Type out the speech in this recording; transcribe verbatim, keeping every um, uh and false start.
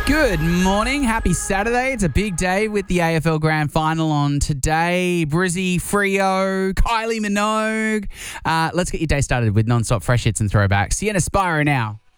Good morning. Happy Saturday. It's a big day with the A F L Grand Final on today. Brizzy, Freo, Kylie Minogue. Uh, let's get your day started with non-stop fresh hits and throwbacks. Sienna Spiro now.